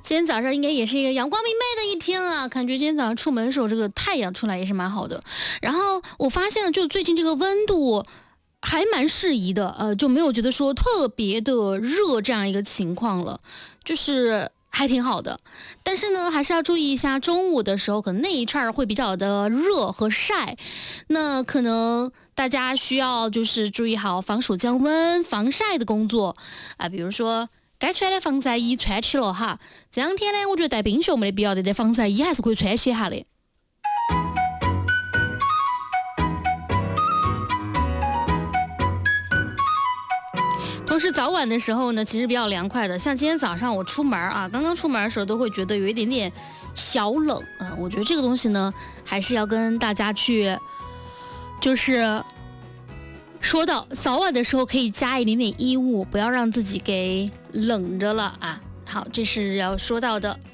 今天早上应该也是一个阳光明媚的一天啊，感觉今天早上出门的时候这个太阳出来也是蛮好的。然后我发现就最近这个温度还蛮适宜的，就没有觉得说特别的热这样一个情况了，就是还挺好的。但是呢，还是要注意一下，中午的时候可能那一阵儿会比较的热和晒，那可能大家需要就是注意好防暑降温、防晒的工作啊，比如说该穿的防晒衣穿起了哈。这两天呢，我觉得带冰袖没得必要的，但防晒衣还是可以穿起哈的。同时早晚的时候呢，其实比较凉快的，像今天早上我出门啊，刚刚出门的时候都会觉得有一点点小冷，我觉得这个东西呢，还是要跟大家去，就是说到早晚的时候可以加一点点衣物，不要让自己给冷着了啊。好，这是要说到的。